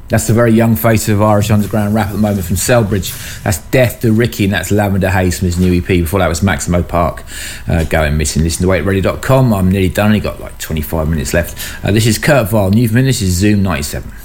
That's the very young face of Irish underground rap at the moment from Selbridge. That's Death to Ricky, and that's Lavender Haze from his new EP. Before that was Maximo Park, Going Missing. Listen to WaitReady.com. I'm nearly done, only got like 25 minutes left. This is Kurt Vile, Newfoundland. This is Zoom 97.